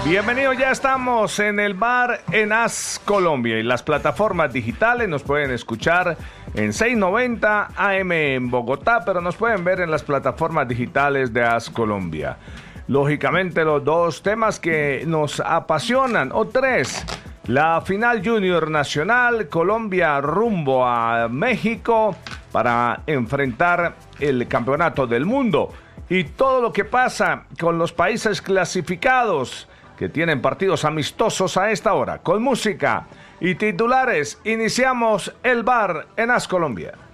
Bienvenidos, ya estamos en el bar en As Colombia y las plataformas digitales nos pueden escuchar en 690 AM en Bogotá, pero nos pueden ver en las plataformas digitales de As Colombia. Lógicamente los dos temas que nos apasionan, o tres: la final Junior Nacional, Colombia rumbo a México para enfrentar el campeonato del mundo, y todo lo que pasa con los países clasificados que tienen partidos amistosos a esta hora. Con música y titulares iniciamos el bar en As Colombia.